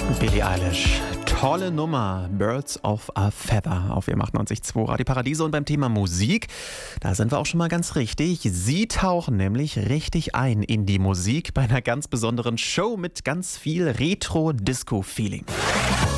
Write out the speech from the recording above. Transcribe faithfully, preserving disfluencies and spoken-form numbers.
Billie Eilish. Tolle Nummer. Birds of a Feather auf W M achtundneunzig Komma zwei Radio Paradiso. Und beim Thema Musik, da sind wir auch schon mal ganz richtig. Sie tauchen nämlich richtig ein in die Musik bei einer ganz besonderen Show mit ganz viel Retro-Disco-Feeling.